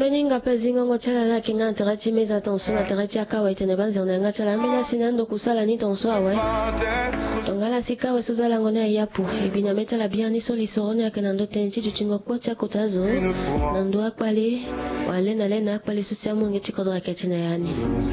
beninga pezinga ngotela la kinga tarati meza tonso na tarati akawa itene banza na ngatala mbena sinando kusala ni tonso awe tongala sikawe suzala ngone yapu ibina metala biani soli sorone akena ndote nti tutingo kwata kotazo nando akpali wale na lena akpali susiamu ngeti kodra ketina yani